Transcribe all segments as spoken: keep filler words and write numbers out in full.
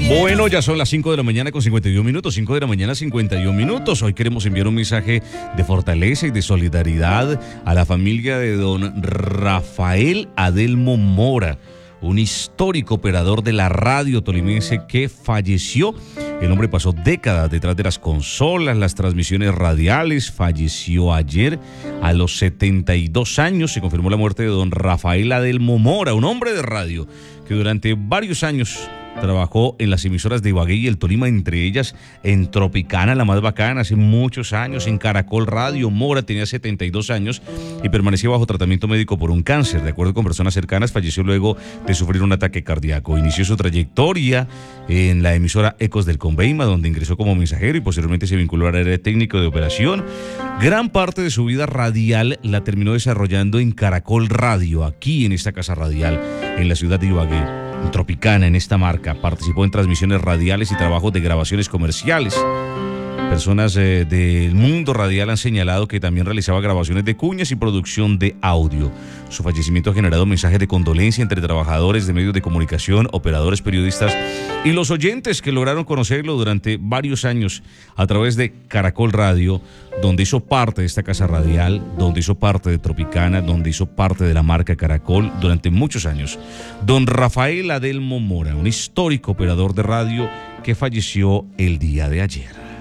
Bueno, ya son las cinco de la mañana con cincuenta y un minutos, cinco de la mañana cincuenta y un minutos. Hoy queremos enviar un mensaje de fortaleza y de solidaridad a la familia de don Rafael Adelmo Mora, un histórico operador de la radio tolimense que falleció. El hombre pasó décadas detrás de las consolas, las transmisiones radiales, falleció ayer a los setenta y dos años. Se confirmó la muerte de don Rafael Adelmo Mora, un hombre de radio que durante varios años trabajó en las emisoras de Ibagué y el Tolima, entre ellas en Tropicana, la más bacana, hace muchos años, en Caracol Radio. Mora tenía setenta y dos años y permanecía bajo tratamiento médico por un cáncer. De acuerdo con personas cercanas, falleció luego de sufrir un ataque cardíaco. Inició su trayectoria en la emisora Ecos del Conveima, donde ingresó como mensajero y posteriormente se vinculó al área técnico de operación. Gran parte de su vida radial la terminó desarrollando en Caracol Radio, aquí en esta casa radial, en la ciudad de Ibagué. En Tropicana, en esta marca, participó en transmisiones radiales y trabajos de grabaciones comerciales. Personas eh, del mundo radial han señalado que también realizaba grabaciones de cuñas y producción de audio. Su fallecimiento ha generado mensajes de condolencia entre trabajadores de medios de comunicación, operadores, periodistas y los oyentes que lograron conocerlo durante varios años a través de Caracol Radio, donde hizo parte de esta casa radial, donde hizo parte de Tropicana, donde hizo parte de la marca Caracol durante muchos años. Don Rafael Adelmo Mora, un histórico operador de radio que falleció el día de ayer.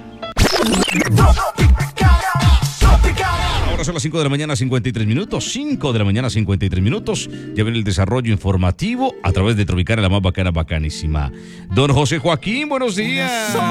Ahora son las cinco de la mañana, cincuenta y tres minutos. cinco de la mañana, cincuenta y tres minutos. Ya viene el desarrollo informativo a través de Tropicana, la más bacana, bacanísima. Don José Joaquín, buenos días.